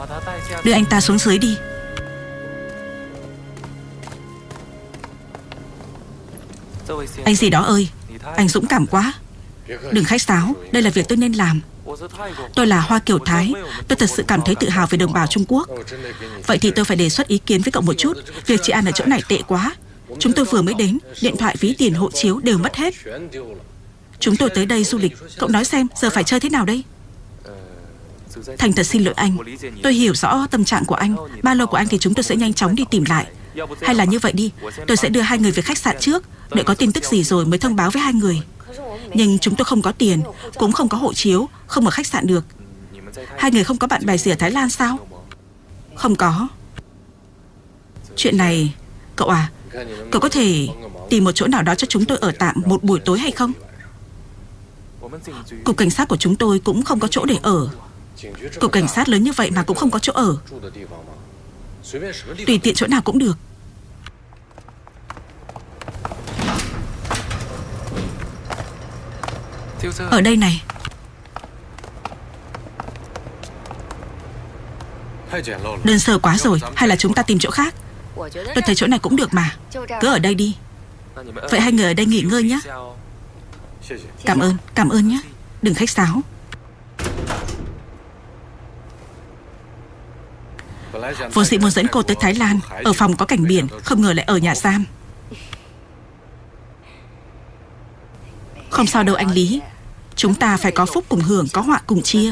Đưa anh ta xuống dưới đi. Anh gì đó ơi, anh dũng cảm quá. Đừng khách sáo, đây là việc tôi nên làm. Tôi là Hoa Kiều Thái. Tôi thật sự cảm thấy tự hào về đồng bào Trung Quốc. Vậy thì tôi phải đề xuất ý kiến với cậu một chút. Việc chị An ở chỗ này tệ quá. Chúng tôi vừa mới đến, điện thoại, ví tiền, hộ chiếu đều mất hết. Chúng tôi tới đây du lịch. Cậu nói xem giờ phải chơi thế nào đây? Thành thật xin lỗi anh. Tôi hiểu rõ tâm trạng của anh. Ba lô của anh thì chúng tôi sẽ nhanh chóng đi tìm lại. Hay là như vậy đi, tôi sẽ đưa hai người về khách sạn trước. Đợi có tin tức gì rồi mới thông báo với hai người. Nhưng chúng tôi không có tiền, cũng không có hộ chiếu, không ở khách sạn được. Hai người không có bạn bè gì ở Thái Lan sao? Không có. Chuyện này, cậu à, cậu có thể tìm một chỗ nào đó cho chúng tôi ở tạm một buổi tối hay không? Cục cảnh sát của chúng tôi cũng không có chỗ để ở. Cục cảnh sát lớn như vậy mà cũng không có chỗ ở. Tùy tiện chỗ nào cũng được. Ở đây này. Đơn sơ quá rồi, hay là chúng ta tìm chỗ khác? Tôi thấy chỗ này cũng được mà. Cứ ở đây đi. Vậy hai người ở đây nghỉ ngơi nhé. Cảm ơn nhé. Đừng khách sáo. Vốn dĩ muốn dẫn cô tới Thái Lan. Ở phòng có cảnh biển, không ngờ lại ở nhà giam. Không sao đâu anh Lý. Chúng ta phải có phúc cùng hưởng, có họa cùng chia.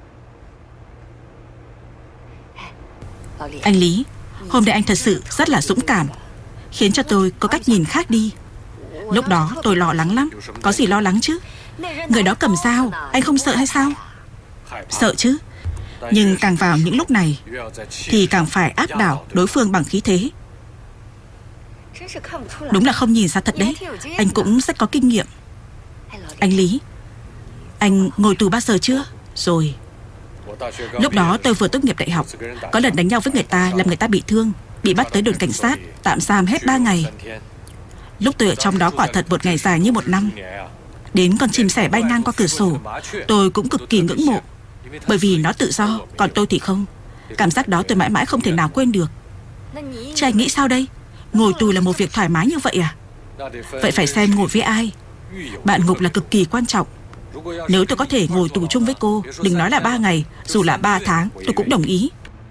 Anh Lý, hôm nay anh thật sự rất là dũng cảm, khiến cho tôi có cách nhìn khác đi. Lúc đó tôi lo lắng lắm. Có gì lo lắng chứ? Người đó cầm dao, anh không sợ hay sao? Sợ chứ. Nhưng càng vào những lúc này thì càng phải áp đảo đối phương bằng khí thế. Đúng là không nhìn ra thật đấy. Anh cũng rất có kinh nghiệm. Anh Lý, anh ngồi tù bao giờ chưa? Rồi. Lúc đó tôi vừa tốt nghiệp đại học. Có lần đánh nhau với người ta, làm người ta bị thương, bị bắt tới đồn cảnh sát, tạm giam hết 3 ngày. Lúc tôi ở trong đó quả thật một ngày dài như một năm. Đến con chim sẻ bay ngang qua cửa sổ, tôi cũng cực kỳ ngưỡng mộ. Bởi vì nó tự do, còn tôi thì không. Cảm giác đó tôi mãi mãi không thể nào quên được. Chứ anh nghĩ sao đây? Ngồi tù là một việc thoải mái như vậy à? Vậy phải xem ngồi với ai. Bạn ngục là cực kỳ quan trọng. Nếu tôi có thể ngồi tù chung với cô, đừng nói là 3 ngày, dù là 3 tháng, tôi cũng đồng ý.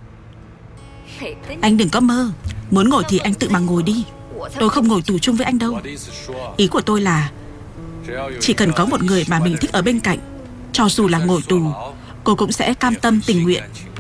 Anh đừng có mơ. Muốn ngồi thì anh tự mà ngồi đi. Tôi không ngồi tù chung với anh đâu. Ý của tôi là chỉ cần có một người mà mình thích ở bên cạnh, cho dù là ngồi tù, cô cũng sẽ cam tâm tình nguyện.